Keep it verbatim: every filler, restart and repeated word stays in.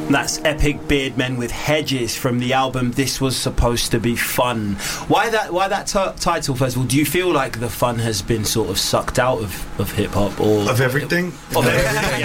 That's Epic Beardmen with Hedges from the album This Was Supposed to Be Fun. Why that Why that t- title, first of all? Do you feel like the fun has been sort of sucked out of, of hip-hop? Or Of everything? Of everything,